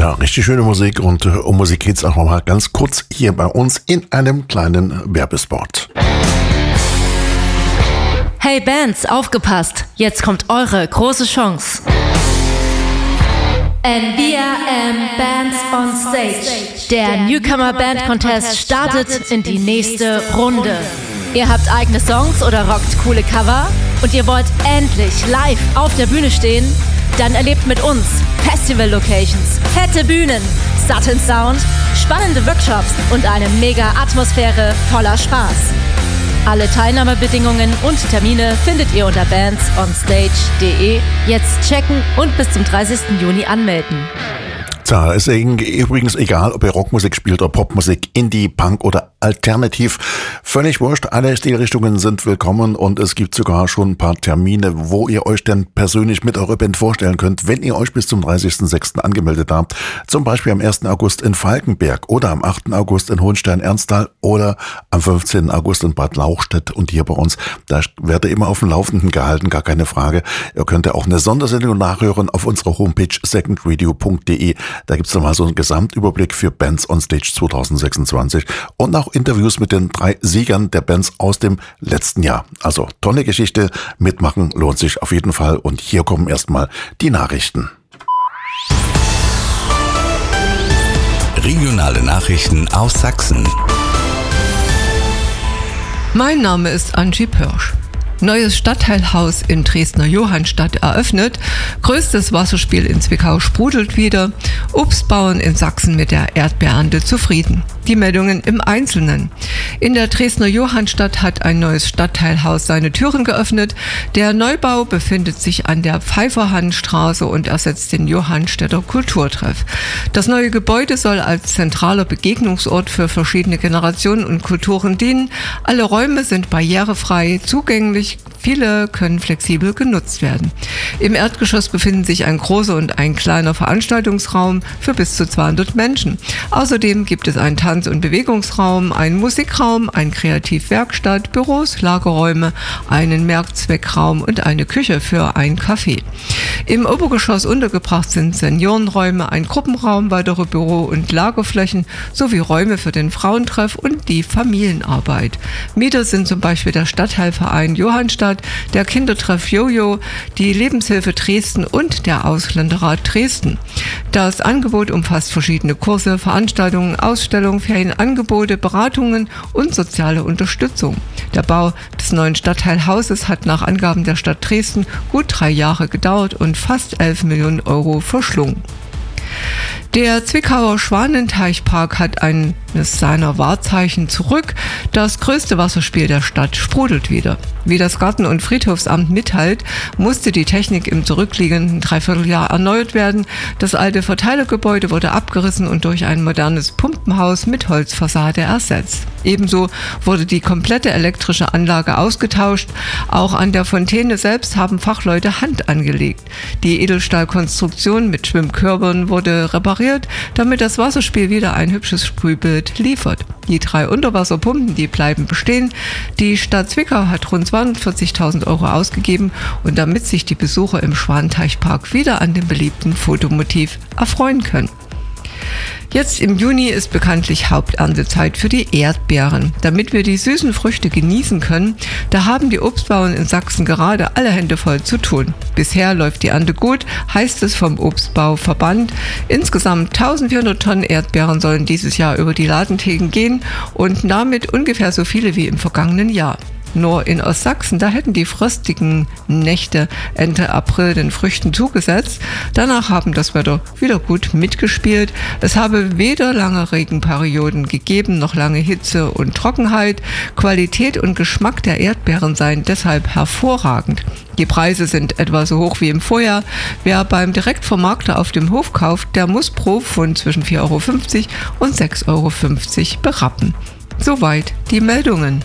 Ja, richtig schöne Musik und um Musik geht's auch noch mal ganz kurz hier bei uns in einem kleinen Werbespot. Hey Bands, aufgepasst! Jetzt kommt eure große Chance. NVRM Bands on Stage. Der Newcomer Band Contest startet in die nächste Runde. Ihr habt eigene Songs oder rockt coole Cover und ihr wollt endlich live auf der Bühne stehen? Dann erlebt mit uns Festival-Locations, fette Bühnen, satten Sound, spannende Workshops und eine mega Atmosphäre voller Spaß. Alle Teilnahmebedingungen und Termine findet ihr unter bandsonstage.de. Jetzt checken und bis zum 30. Juni anmelden. Ja, ist übrigens egal, ob ihr Rockmusik spielt oder Popmusik, Indie, Punk oder Alternativ. Völlig wurscht, alle Stilrichtungen sind willkommen und es gibt sogar schon ein paar Termine, wo ihr euch denn persönlich mit eurer Band vorstellen könnt, wenn ihr euch bis zum 30.06. angemeldet habt. Zum Beispiel am 1. August in Falkenberg oder am 8. August in Hohenstein-Ernsthal oder am 15. August in Bad Lauchstädt und hier bei uns. Da werdet ihr immer auf dem Laufenden gehalten, gar keine Frage. Ihr könnt ja auch eine Sondersendung nachhören auf unserer Homepage secondradio.de. Da gibt's nochmal so einen Gesamtüberblick für Bands on Stage 2026 und auch Interviews mit den 3 Siegern der Bands aus dem letzten Jahr. Also tolle Geschichte, mitmachen lohnt sich auf jeden Fall und hier kommen erstmal die Nachrichten. Regionale Nachrichten aus Sachsen. Mein Name ist Angie Pörsch. Neues Stadtteilhaus in Dresdner Johannstadt eröffnet. Größtes Wasserspiel in Zwickau sprudelt wieder. Obstbauern in Sachsen mit der Erdbeerernte zufrieden. Die Meldungen im Einzelnen. In der Dresdner Johannstadt hat ein neues Stadtteilhaus seine Türen geöffnet. Der Neubau befindet sich an der Pfeifferhannstraße und ersetzt den Johannstädter Kulturtreff. Das neue Gebäude soll als zentraler Begegnungsort für verschiedene Generationen und Kulturen dienen. Alle Räume sind barrierefrei zugänglich. Viele können flexibel genutzt werden. Im Erdgeschoss befinden sich ein großer und ein kleiner Veranstaltungsraum für bis zu 200 Menschen. Außerdem gibt es einen Tanz- und Bewegungsraum, einen Musikraum, eine Kreativwerkstatt, Büros, Lagerräume, einen Mehrzweckraum und eine Küche für ein Café. Im Obergeschoss untergebracht sind Seniorenräume, ein Gruppenraum, weitere Büro- und Lagerflächen sowie Räume für den Frauentreff und die Familienarbeit. Mieter sind zum Beispiel der Stadtteilverein Johannstadt, der Kindertreff Jojo, die Lebenshilfe Dresden und der Ausländerrat Dresden. Das Angebot umfasst verschiedene Kurse, Veranstaltungen, Ausstellungen, Ferienangebote, Beratungen und soziale Unterstützung. Der Bau des neuen Stadtteilhauses hat nach Angaben der Stadt Dresden gut 3 Jahre gedauert und fast 11 Millionen Euro verschlungen. Der Zwickauer Schwanenteichpark hat eines seiner Wahrzeichen zurück. Das größte Wasserspiel der Stadt sprudelt wieder. Wie das Garten- und Friedhofsamt mitteilt, musste die Technik im zurückliegenden Dreivierteljahr erneuert werden. Das alte Verteilergebäude wurde abgerissen und durch ein modernes Pumpenhaus mit Holzfassade ersetzt. Ebenso wurde die komplette elektrische Anlage ausgetauscht. Auch an der Fontäne selbst haben Fachleute Hand angelegt. Die Edelstahlkonstruktion mit Schwimmkörpern wurde repariert, damit das Wasserspiel wieder ein hübsches Sprühbild liefert. Die 3 Unterwasserpumpen, die bleiben bestehen. Die Stadt Zwickau hat rund 240.000 Euro ausgegeben und damit sich die Besucher im Schwanenteichpark wieder an dem beliebten Fotomotiv erfreuen können. Jetzt im Juni ist bekanntlich Haupterntezeit für die Erdbeeren. Damit wir die süßen Früchte genießen können, da haben die Obstbauern in Sachsen gerade alle Hände voll zu tun. Bisher läuft die Ernte gut, heißt es vom Obstbauverband. Insgesamt 1400 Tonnen Erdbeeren sollen dieses Jahr über die Ladentheken gehen und damit ungefähr so viele wie im vergangenen Jahr. Nur in Ostsachsen, da hätten die frostigen Nächte Ende April den Früchten zugesetzt. Danach haben das Wetter wieder gut mitgespielt. Es habe weder lange Regenperioden gegeben, noch lange Hitze und Trockenheit. Qualität und Geschmack der Erdbeeren seien deshalb hervorragend. Die Preise sind etwa so hoch wie im Vorjahr. Wer beim Direktvermarkter auf dem Hof kauft, der muss pro Pfund zwischen 4,50 Euro und 6,50 Euro berappen. Soweit die Meldungen.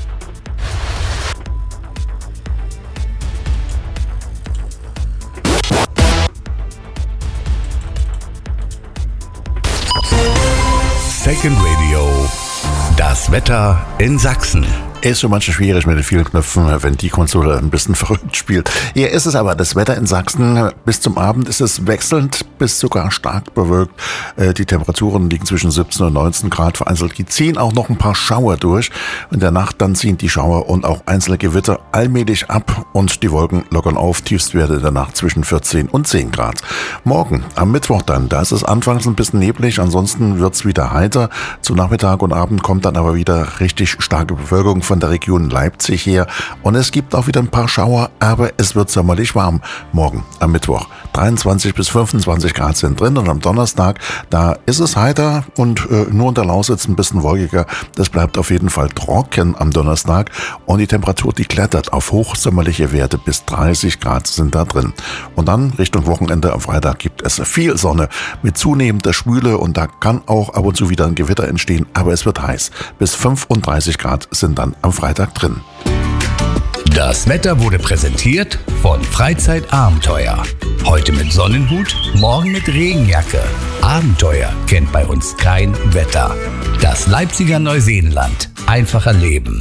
Second Radio. Das Wetter in Sachsen. Ist schon manchmal schwierig mit den vielen Knöpfen, wenn die Konsole ein bisschen verrückt spielt. Hier ist es aber, das Wetter in Sachsen. Bis zum Abend ist es wechselnd bis sogar stark bewölkt. Die Temperaturen liegen zwischen 17 und 19 Grad vereinzelt. Die ziehen auch noch ein paar Schauer durch. In der Nacht dann ziehen die Schauer und auch einzelne Gewitter allmählich ab und die Wolken lockern auf. Tiefstwerte in der Nacht zwischen 14 und 10 Grad. Morgen, am Mittwoch dann, da ist es anfangs ein bisschen neblig, ansonsten wird's wieder heiter. Zu Nachmittag und Abend kommt dann aber wieder richtig starke Bewölkung von der Region Leipzig her. Und es gibt auch wieder ein paar Schauer, aber es wird sommerlich warm. Morgen am Mittwoch 23 bis 25 Grad sind drin und am Donnerstag, da ist es heiter und nur in der Lausitz ein bisschen wolkiger. Das bleibt auf jeden Fall trocken am Donnerstag und die Temperatur, die klettert auf hochsommerliche Werte bis 30 Grad sind da drin. Und dann Richtung Wochenende am Freitag gibt es viel Sonne mit zunehmender Schwüle und da kann auch ab und zu wieder ein Gewitter entstehen, aber es wird heiß. Bis 35 Grad sind dann am Freitag drin. Das Wetter wurde präsentiert von Freizeitabenteuer. Heute mit Sonnenhut, morgen mit Regenjacke. Abenteuer kennt bei uns kein Wetter. Das Leipziger Neuseenland. Einfach erleben.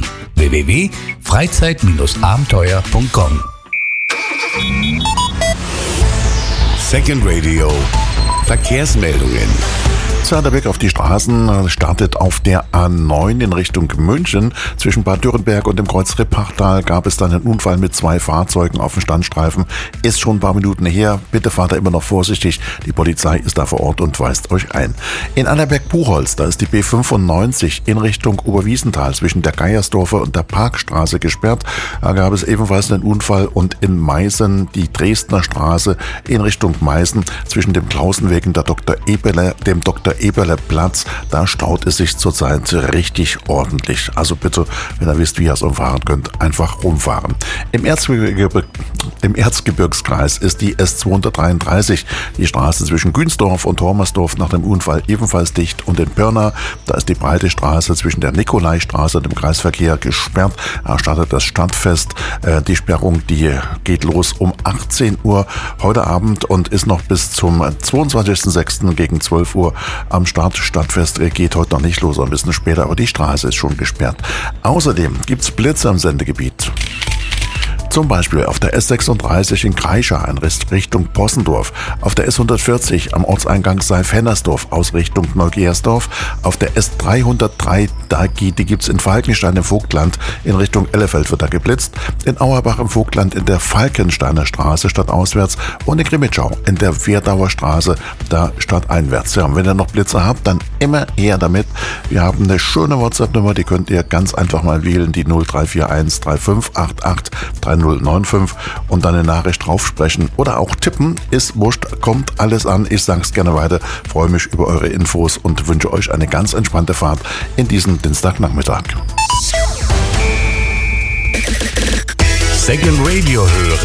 www.freizeit-abenteuer.com. Second Radio. Verkehrsmeldungen. Der Blick auf die Straßen startet auf der A9 in Richtung München. Zwischen Bad Dürrenberg und dem Kreuz Rippachtal gab es dann einen Unfall mit 2 Fahrzeugen auf dem Standstreifen. Ist schon ein paar Minuten her. Bitte fahrt da immer noch vorsichtig. Die Polizei ist da vor Ort und weist euch ein. In Annaberg-Buchholz, da ist die B95 in Richtung Oberwiesenthal zwischen der Geiersdorfer und der Parkstraße gesperrt. Da gab es ebenfalls einen Unfall und in Meißen die Dresdner Straße in Richtung Meißen zwischen dem Klausenweg und dem Dr. Eberle Platz, da staut es sich zurzeit richtig ordentlich. Also bitte, wenn ihr wisst, wie ihr es umfahren könnt, einfach rumfahren. Im Erzgebirgskreis ist die S233, die Straße zwischen Günsdorf und Hormersdorf nach dem Unfall ebenfalls dicht. Und in Pirna, da ist die breite Straße zwischen der Nikolaistraße und dem Kreisverkehr gesperrt. Da startet das Stadtfest. Die Sperrung, die geht los um 18 Uhr heute Abend und ist noch bis zum 22.06. gegen 12 Uhr am Start. Stadtfest geht heute noch nicht los, ein bisschen später, aber die Straße ist schon gesperrt. Außerdem gibt's Blitze am Sendegebiet. Zum Beispiel auf der S36 in Kreischa in Richtung Possendorf, auf der S140 am Ortseingang Seif-Hennersdorf aus Richtung Neugersdorf, auf der S303, die gibt's in Falkenstein im Vogtland in Richtung Ellefeld wird da geblitzt, in Auerbach im Vogtland in der Falkensteiner Straße stadtauswärts und in Grimmitschau in der Werdauer Straße da stadteinwärts. Ja, und wenn ihr noch Blitze habt, dann immer her damit. Wir haben eine schöne WhatsApp-Nummer, die könnt ihr ganz einfach mal wählen, die 0341 3588 3095 und dann eine Nachricht draufsprechen oder auch tippen, ist wurscht, kommt alles an. Ich sag's gerne weiter, freue mich über eure Infos und wünsche euch eine ganz entspannte Fahrt in diesen Dienstagnachmittag. Second Radio hören.